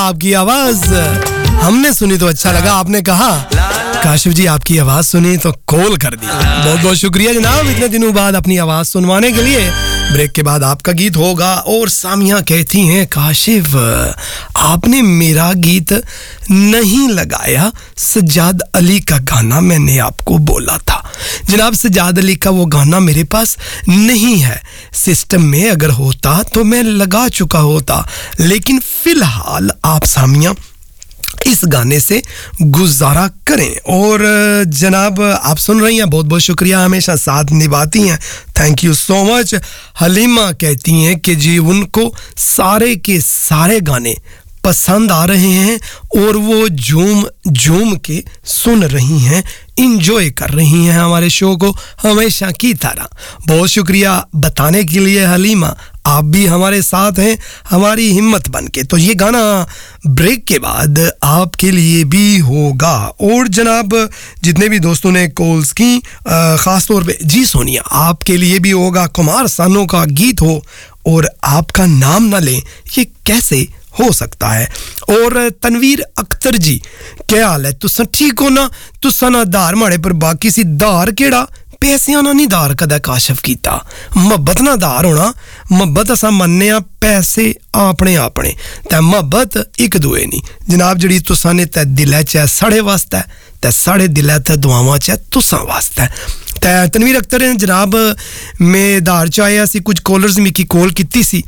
आपकी आवाज हमने सुनी तो अच्छा लगा, आपने कहा काशिफ जी आपकी आवाज सुनी तो कॉल कर दी। बहुत बहुत शुक्रिया जनाब, इतने दिनों बाद अपनी आवाज सुनवाने के लिए। ब्रेक के बाद आपका गीत होगा और सामिया कहती हैं काशिफ आपने मेरा गीत नहीं लगाया, सज्जाद अली का गाना मैंने आपको बोला था। जनाब सज्जाद अली का वो गाना मेरे पास नहीं है, सिस्टम में अगर होता तो मैं लगा चुका होता, लेकिन फिलहाल आप सामिया इस गाने से गुजारा करें। और जनाब आप सुन रही हैं, बहुत बहुत शुक्रिया, हमेशा साथ निभाती हैं, thank you so much. Halima कहती हैं कि जी उनको सारे के सारे गाने पसंद आ रहे हैं और वो झूम झूम के सुन रही हैं, इंजॉय कर रही हैं हमारे शो को हमेशा की तरह। बहुत शुक्रिया बताने के लिए हलीमा, आप भी हमारे साथ हैं हमारी हिम्मत बन के। तो ये गाना ब्रेक के बाद आपके लिए भी होगा। और जनाब जितने भी दोस्तों ने कॉल्स की, ख़ास तौर पे जी सोनिया आपके लिए भी होगा। कुमार सानू का गीत हो और आपका नाम ना लें, ये कैसे हो सकता है। और तनवीर अख्तर जी क्या हाल है, तुसा ठीक हो ना? तुसा ना धार माड़े पर बाकी सी धार केड़ा पैसियां ना नहीं धार कदा काशिफ कीता, मोहब्बत ना धार होना। मोहब्बत असा मन्ने आ पैसे अपने अपने ते मोहब्बत एक दुए नहीं जनाब। जड़ी तुसा ने ते दिलै च साढ़े वास्ते ते साढ़े दिलै ते दुआवां च तुसा वास्ते। ते तनवीर अख्तर ने जनाब में धार च आया सी, कुछ कॉलर्स मिकी कॉल कीती सी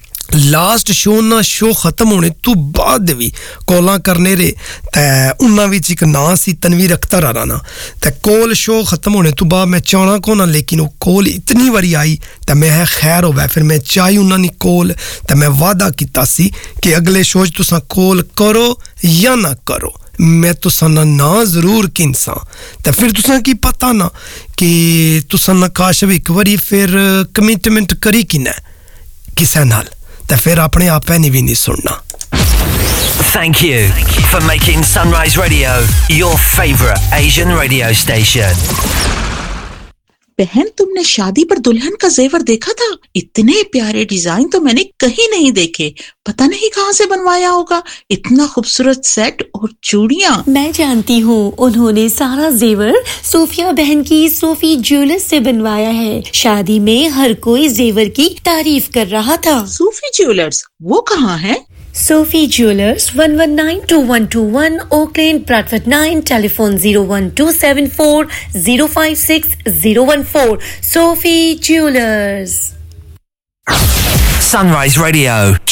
लास्ट शो ना शो खत्म होने तो बाद भी कॉलां करने रे, ते उन्हां विच एक नां सी तनवीर अख्तर आ ना। ते कॉल शो खत्म होने तो बाद मैं चाहना को ना, लेकिन वो कॉल इतनी बारी आई ते मैं है खैर होवे, फिर मैं चाही उन्हां नी कॉल ते मैं वादा कीता सी कि अगले शो च तुसां कॉल करो या ना करो, मैं तुसां ना जरूर किनसा। ते फिर तुसां की पता ना कि तुसां ना काशिफ एक बारी फिर कमिटमेंट करी किने किसे नाल, ते फिर अपने आप है भी नहीं सुनना। Thank you for making Sunrise Radio your favorite Asian radio station. बहन तुमने शादी पर दुल्हन का जेवर देखा था? इतने प्यारे डिजाइन तो मैंने कहीं नहीं देखे, पता नहीं कहाँ से बनवाया होगा। इतना खूबसूरत सेट और चूड़ियाँ। मैं जानती हूँ, उन्होंने सारा जेवर सोफिया बहन की सोफी ज्वेलर्स से बनवाया है। शादी में हर कोई जेवर की तारीफ कर रहा था। सोफी ज्वेलर्स वो कहाँ है? Sophie Jewelers 1192121 Oakland Bradford 9 telephone 01274 056 014 Sophie Jewelers. Sunrise Radio